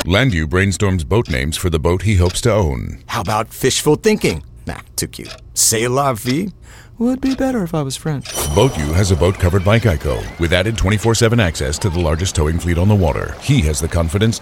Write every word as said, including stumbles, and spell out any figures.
Landu brainstorms boat names for the boat he hopes to own. How about fishful thinking? Nah, too cute. C'est la vie? Would be better if I was French. BoatU has a boat covered by Geico with added twenty-four seven access to the largest towing fleet on the water. He has the confidence